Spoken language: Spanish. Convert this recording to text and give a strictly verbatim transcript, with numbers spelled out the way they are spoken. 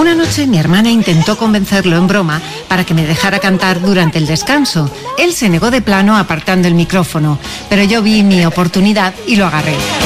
Una noche mi hermana intentó convencerlo en broma para que me dejara cantar durante el descanso. Él se negó de plano apartando el micrófono, pero yo vi mi oportunidad y lo agarré.